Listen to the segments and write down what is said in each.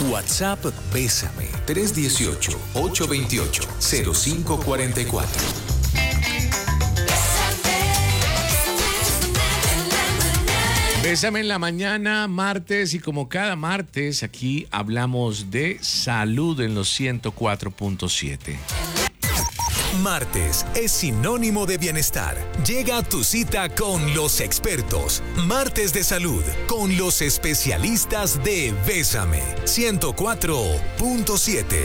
WhatsApp Bésame 318-828-0544. Bésame en la mañana, martes, y como cada martes aquí hablamos de salud en los 104.7. Martes es sinónimo de bienestar. Llega a tu cita con los expertos. Martes de salud con los especialistas de Bésame 104.7.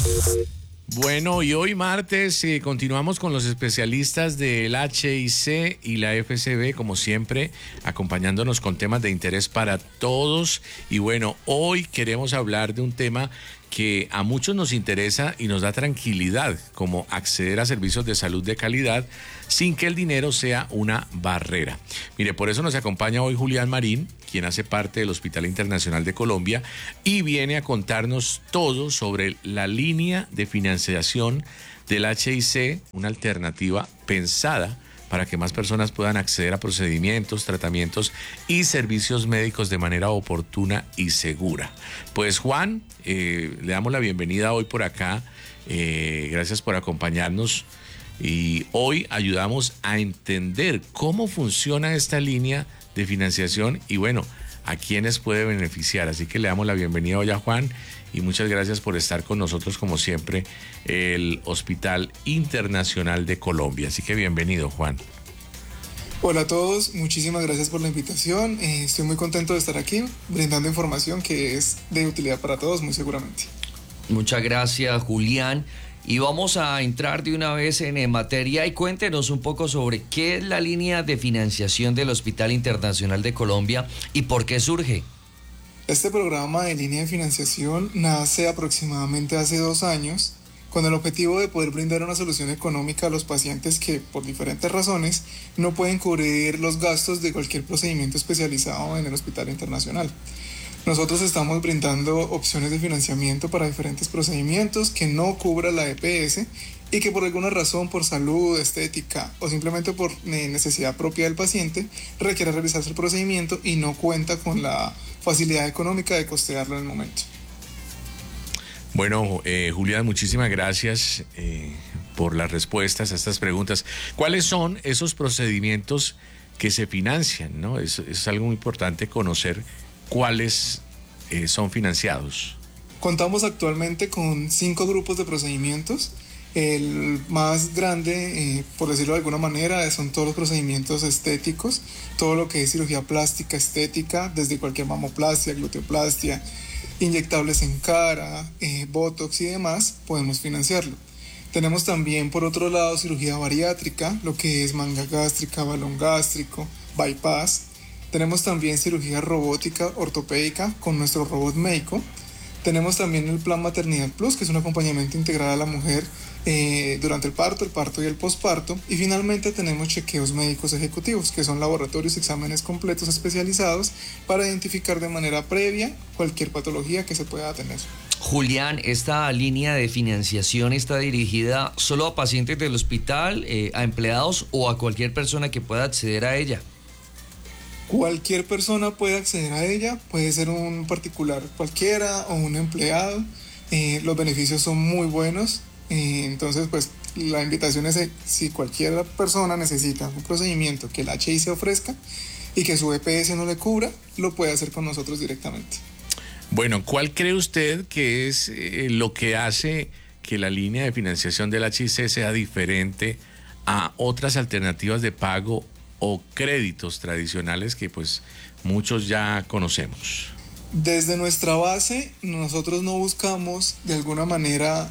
Bueno, y hoy martes continuamos con los especialistas del HIC y la FCB, como siempre, acompañándonos con temas de interés para todos. Y bueno, hoy queremos hablar de un tema que a muchos nos interesa y nos da tranquilidad, como acceder a servicios de salud de calidad sin que el dinero sea una barrera. Mire, por eso nos acompaña hoy Julián Marín, quien hace parte del Hospital Internacional de Colombia y viene a contarnos todo sobre la línea de financiación del HIC, una alternativa pensada para que más personas puedan acceder a procedimientos, tratamientos y servicios médicos de manera oportuna y segura. Pues Juan, le damos la bienvenida hoy por acá. Gracias por acompañarnos. Y hoy ayudamos a entender cómo funciona esta línea de financiación y bueno, a quiénes puede beneficiar. Así que le damos la bienvenida hoy a Juan y muchas gracias por estar con nosotros como siempre, el Hospital Internacional de Colombia. Así que bienvenido, Juan. Hola a todos, muchísimas gracias por la invitación. Estoy muy contento de estar aquí brindando información que es de utilidad para todos, muy seguramente. Muchas gracias, Julián. Y vamos a entrar de una vez en materia y cuéntenos un poco sobre qué es la línea de financiación del Hospital Internacional de Colombia y por qué surge. Este programa de línea de financiación nace aproximadamente hace 2 años con el objetivo de poder brindar una solución económica a los pacientes que por diferentes razones no pueden cubrir los gastos de cualquier procedimiento especializado en el Hospital Internacional. Nosotros estamos brindando opciones de financiamiento para diferentes procedimientos que no cubra la EPS y que por alguna razón, por salud, estética o simplemente por necesidad propia del paciente, requiere realizarse el procedimiento y no cuenta con la facilidad económica de costearlo en el momento. Bueno, Julián, muchísimas gracias por las respuestas a estas preguntas. ¿Cuáles son esos procedimientos que se financian, ¿no? Es algo muy importante conocer cuáles son financiados. Contamos actualmente con 5 grupos de procedimientos. El más grande, por decirlo de alguna manera, son todos los procedimientos estéticos, todo lo que es cirugía plástica, estética, desde cualquier mamoplastia, gluteoplastia, inyectables en cara, botox y demás, podemos financiarlo. Tenemos también, por otro lado, cirugía bariátrica, lo que es manga gástrica, balón gástrico, bypass. Tenemos también cirugía robótica ortopédica con nuestro robot médico. Tenemos también el Plan Maternidad Plus, que es un acompañamiento integral a la mujer durante el parto y el posparto. Y finalmente tenemos chequeos médicos ejecutivos, que son laboratorios y exámenes completos especializados para identificar de manera previa cualquier patología que se pueda tener. Julián, ¿esta línea de financiación está dirigida solo a pacientes del hospital, a empleados o a cualquier persona que pueda acceder a ella? Cualquier persona puede acceder a ella, puede ser un particular cualquiera o un empleado. Los beneficios son muy buenos. Entonces, pues la invitación es si cualquier persona necesita un procedimiento que el HIC ofrezca y que su EPS no le cubra, lo puede hacer con nosotros directamente. Bueno, ¿cuál cree usted que es lo que hace que la línea de financiación del HIC sea diferente a otras alternativas de pago o créditos tradicionales que pues muchos ya conocemos? Desde nuestra base, nosotros no buscamos de alguna manera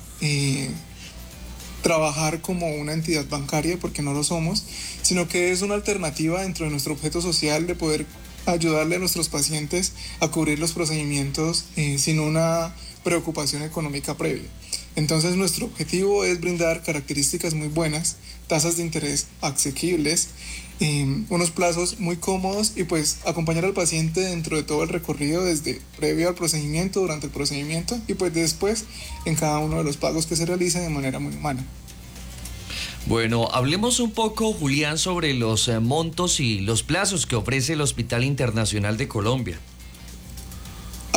trabajar como una entidad bancaria, porque no lo somos, sino que es una alternativa dentro de nuestro objeto social de poder ayudarle a nuestros pacientes a cubrir los procedimientos sin una preocupación económica previa. Entonces nuestro objetivo es brindar características muy buenas, tasas de interés asequibles, unos plazos muy cómodos y pues acompañar al paciente dentro de todo el recorrido desde previo al procedimiento, durante el procedimiento y pues después en cada uno de los pagos que se realizan de manera muy humana. Bueno, hablemos un poco, Julián, sobre los montos y los plazos que ofrece el Hospital Internacional de Colombia.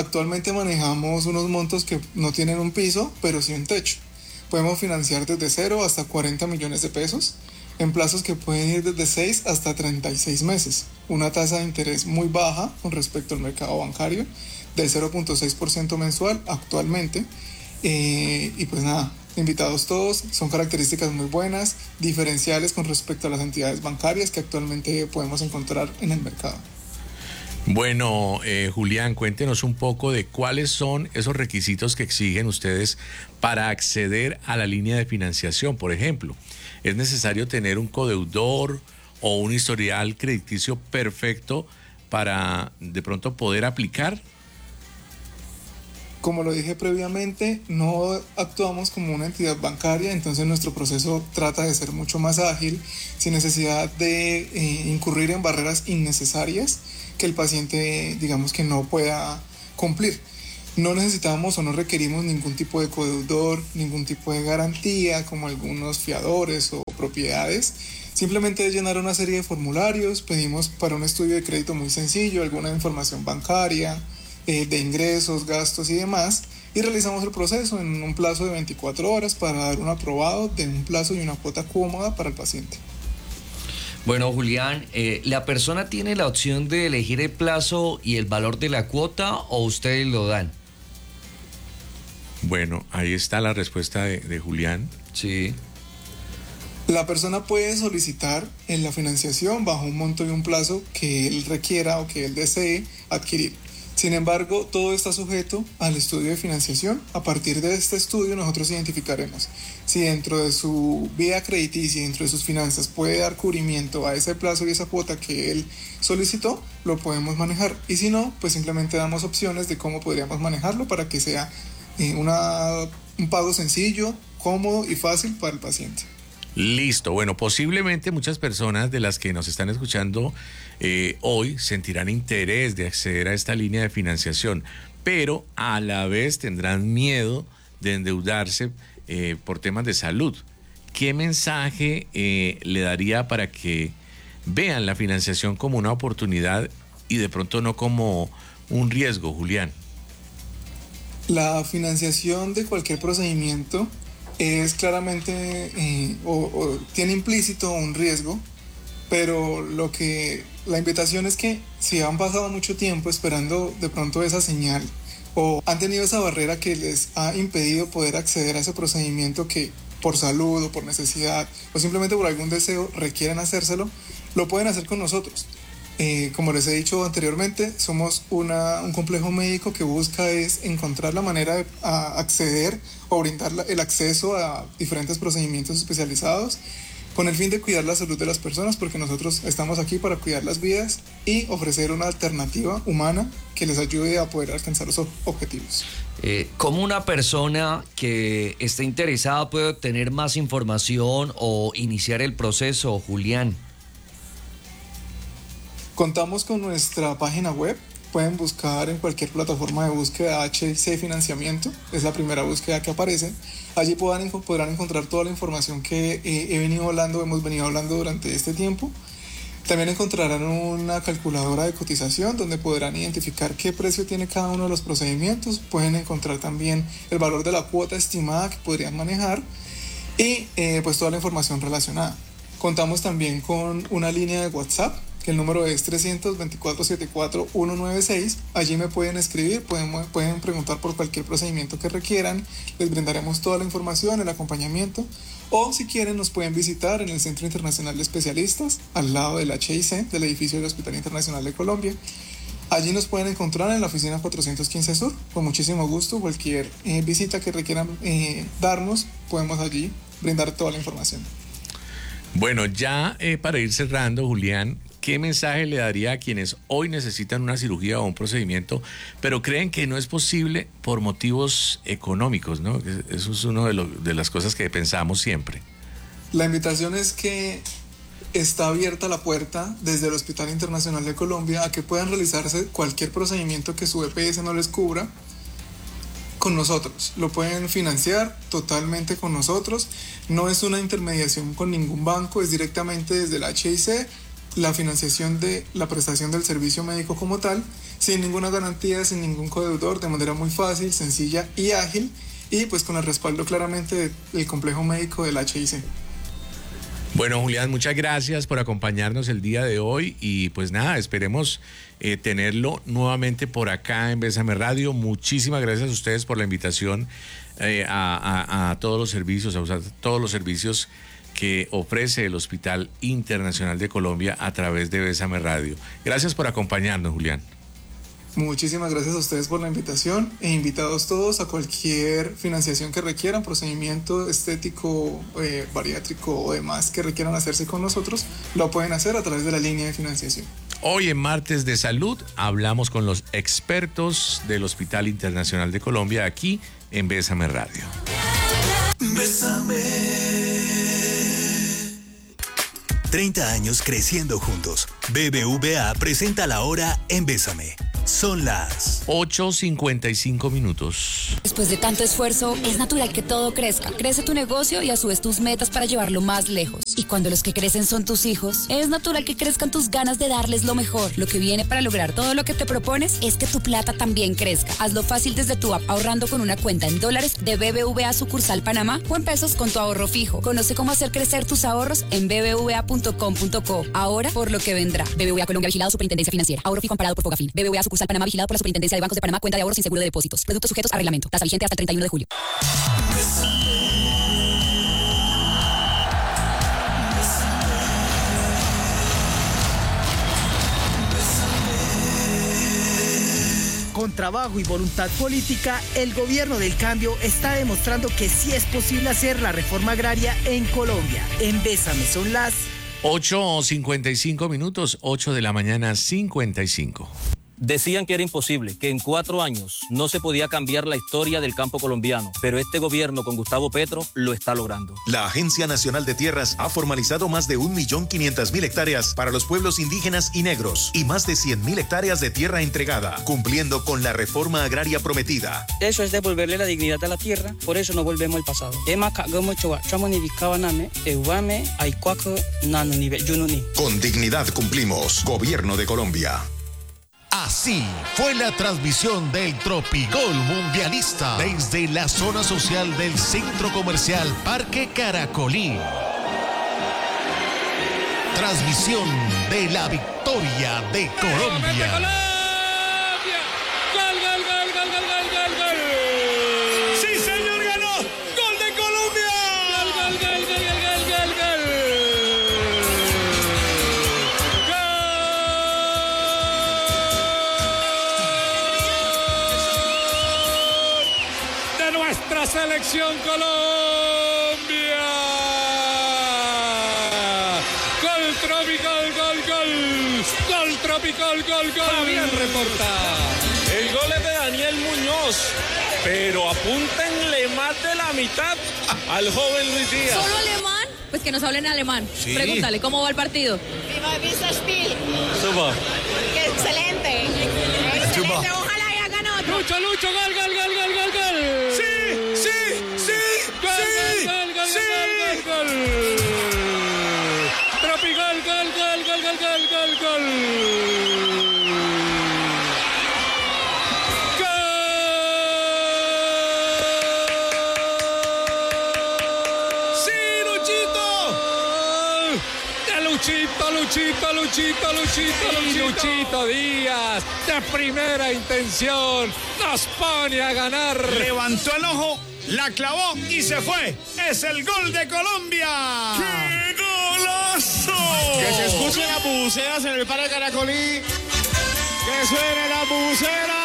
Actualmente manejamos unos montos que no tienen un piso, pero sí un techo. Podemos financiar desde 0 hasta 40 millones de pesos en plazos que pueden ir desde 6 hasta 36 meses. Una tasa de interés muy baja con respecto al mercado bancario, del 0.6% mensual actualmente. Y pues nada, invitados todos, son características muy buenas, diferenciales con respecto a las entidades bancarias que actualmente podemos encontrar en el mercado. Bueno, Julián, cuéntenos un poco de cuáles son esos requisitos que exigen ustedes para acceder a la línea de financiación. Por ejemplo, ¿es necesario tener un codeudor o un historial crediticio perfecto para de pronto poder aplicar? Como lo dije previamente, no actuamos como una entidad bancaria, entonces nuestro proceso trata de ser mucho más ágil, sin necesidad de incurrir en barreras innecesarias que el paciente, digamos, que no pueda cumplir. No necesitamos o no requerimos ningún tipo de codeudor, ningún tipo de garantía, como algunos fiadores o propiedades. Simplemente es llenar una serie de formularios, pedimos para un estudio de crédito muy sencillo, alguna información bancaria, de ingresos, gastos y demás, y realizamos el proceso en un plazo de 24 horas para dar un aprobado de un plazo y una cuota cómoda para el paciente. Bueno, Julián, ¿la persona tiene la opción de elegir el plazo y el valor de la cuota o ustedes lo dan? Bueno, ahí está la respuesta de Julián. Sí. La persona puede solicitar en la financiación bajo un monto y un plazo que él requiera o que él desee adquirir. Sin embargo, todo está sujeto al estudio de financiación. A partir de este estudio nosotros identificaremos si dentro de su vida crediticia y dentro de sus finanzas puede dar cubrimiento a ese plazo y esa cuota que él solicitó, lo podemos manejar. Y si no, pues simplemente damos opciones de cómo podríamos manejarlo para que sea un pago sencillo, cómodo y fácil para el paciente. Listo, bueno, posiblemente muchas personas de las que nos están escuchando hoy sentirán interés de acceder a esta línea de financiación, pero a la vez tendrán miedo de endeudarse por temas de salud. ¿Qué mensaje le daría para que vean la financiación como una oportunidad y de pronto no como un riesgo, Julián? La financiación de cualquier procedimiento es claramente o tiene implícito un riesgo, pero la invitación es que si han pasado mucho tiempo esperando de pronto esa señal o han tenido esa barrera que les ha impedido poder acceder a ese procedimiento que por salud o por necesidad o simplemente por algún deseo requieren hacérselo, lo pueden hacer con nosotros. Como les he dicho anteriormente, somos un complejo médico que busca es encontrar la manera de acceder o brindar el acceso a diferentes procedimientos especializados con el fin de cuidar la salud de las personas, porque nosotros estamos aquí para cuidar las vidas y ofrecer una alternativa humana que les ayude a poder alcanzar los objetivos. ¿Cómo una persona que esté interesada puede obtener más información o iniciar el proceso, Julián? Contamos con nuestra página web, pueden buscar en cualquier plataforma de búsqueda HIC Financiamiento, es la primera búsqueda que aparece. Allí podrán encontrar toda la información que hemos venido hablando durante este tiempo. También encontrarán una calculadora de cotización donde podrán identificar qué precio tiene cada uno de los procedimientos. Pueden encontrar también el valor de la cuota estimada que podrían manejar y pues toda la información relacionada. Contamos también con una línea de WhatsApp, que el número es 300-2474-196. Allí me pueden escribir, pueden preguntar por cualquier procedimiento que requieran. Les brindaremos toda la información, el acompañamiento. O si quieren nos pueden visitar en el Centro Internacional de Especialistas, al lado del HIC, del edificio del Hospital Internacional de Colombia. Allí nos pueden encontrar en la oficina 415 Sur. Con muchísimo gusto, cualquier visita que requieran darnos, podemos allí brindar toda la información. Bueno, ya para ir cerrando, Julián, ¿qué mensaje le daría a quienes hoy necesitan una cirugía o un procedimiento, pero creen que no es posible por motivos económicos, ¿no? Eso es una de las cosas que pensamos siempre. La invitación es que está abierta la puerta desde el Hospital Internacional de Colombia a que puedan realizarse cualquier procedimiento que su EPS no les cubra con nosotros. Lo pueden financiar totalmente con nosotros. No es una intermediación con ningún banco, es directamente desde el HIC. La financiación de la prestación del servicio médico como tal sin ninguna garantía, sin ningún codeudor, de manera muy fácil, sencilla y ágil, y pues con el respaldo claramente del complejo médico del HIC. Bueno, Julián, muchas gracias por acompañarnos el día de hoy y pues nada, esperemos tenerlo nuevamente por acá en Bésame Radio. Muchísimas gracias a ustedes por la invitación a todos los servicios, a usar todos los servicios que ofrece el Hospital Internacional de Colombia a través de Bésame Radio. Gracias por acompañarnos, Julián. Muchísimas gracias a ustedes por la invitación e invitados todos a cualquier financiación que requieran, procedimiento estético, bariátrico o demás que requieran hacerse con nosotros, lo pueden hacer a través de la línea de financiación. Hoy en Martes de Salud hablamos con los expertos del Hospital Internacional de Colombia aquí en Bésame Radio. Bésame. 30 años creciendo juntos. BBVA presenta la hora en Bésame. Son las 8:55 minutos. Después de tanto esfuerzo, es natural que todo crezca. Crece tu negocio y a su vez tus metas para llevarlo más lejos. Y cuando los que crecen son tus hijos, es natural que crezcan tus ganas de darles lo mejor. Lo que viene para lograr todo lo que te propones es que tu plata también crezca. Hazlo fácil desde tu app ahorrando con una cuenta en dólares de BBVA sucursal Panamá o en pesos con tu ahorro fijo. Conoce cómo hacer crecer tus ahorros en bbva.com.co. Ahora por lo que vendrá. BBVA Colombia, vigilado Superintendencia Financiera. Ahorro fijo amparado por Fogafín. BBVA sucursal Panamá, vigilado por la Superintendencia de Bancos de Panamá. Cuenta de ahorros sin seguro de depósitos. Productos sujetos a reglamento. Tasa vigente hasta el 31 de julio. Con trabajo y voluntad política, el gobierno del cambio está demostrando que sí es posible hacer la reforma agraria en Colombia. En Bésame son las 8:55 minutos, 8 de la mañana 55. Decían que era imposible, que en 4 años no se podía cambiar la historia del campo colombiano, pero este gobierno con Gustavo Petro lo está logrando. La Agencia Nacional de Tierras ha formalizado más de 1.500.000 hectáreas para los pueblos indígenas y negros y más de 100.000 hectáreas de tierra entregada, cumpliendo con la reforma agraria prometida. Eso es devolverle la dignidad a la tierra, por eso no volvemos al pasado. Con dignidad cumplimos. Gobierno de Colombia. Así fue la transmisión del Tropigol Mundialista desde la zona social del Centro Comercial Parque Caracolí. Transmisión de la victoria de Colombia. ¡Gol, gol, gol, gol, gol, gol, gol, gol! ¡Sí, señor, ganó! ¡Gol de Colombia! ¡Gol, gol, gol, gol, gol, gol, gol! ¡Gol! De nuestra selección Colombia. Gol Tropical, gol, gol. Gol Tropical, gol, gol. Fabián reporta. El gol es de Daniel Muñoz, pero apúntenle más de la mitad al joven Luis Díaz. ¿Solo alemán? Pues que nos hablen alemán. Sí. Pregúntale, ¿cómo va el partido? Viva Visa Spiel. Super. Excelente. Excelente. Ojalá ya ganó otro. Lucho, Lucho, gol, gol, gol, gol, gol, gol. Sí, sí, sí, gol, sí, gol, gol, sí. gol, gol, gol. Tropical, gol, gol, gol, gol, gol, gol, gol. Luchito Díaz, de primera intención, nos pone a ganar. Levantó el ojo, la clavó y se fue. Es el gol de Colombia. ¡Qué golazo! Que se escuchen las bubuceras en el Parque Caracolí. Que suene la bubucera.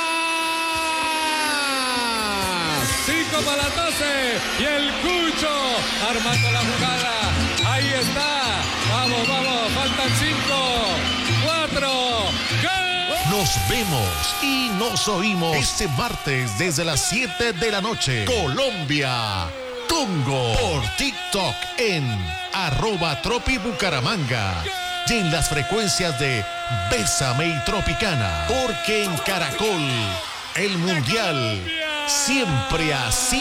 5 para las 12 y el Cucho armando la jugada. Ahí está. Vamos, vamos, faltan 5, 4, ¡gol! Nos vemos y nos oímos este martes desde las 7 de la noche. Colombia, Congo, por TikTok en @tropibucaramanga y en las frecuencias de Bésame y Tropicana, porque en Caracol el Mundial siempre así.